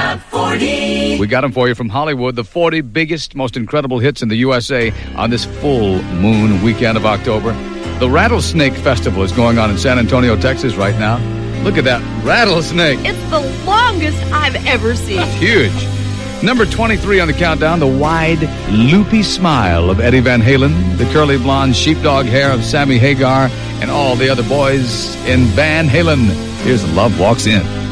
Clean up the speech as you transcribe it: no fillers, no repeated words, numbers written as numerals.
Top 40. We got them for you from Hollywood, the 40 biggest, most incredible hits in the USA on this full moon weekend of October. The Rattlesnake Festival is going on in San Antonio, Texas right now. Look at that rattlesnake. It's the longest I've ever seen. Huge. Number 23 on the countdown, the wide, loopy smile of Eddie Van Halen, the curly blonde sheepdog hair of Sammy Hagar, and all the other boys in Van Halen. Here's Love Walks In.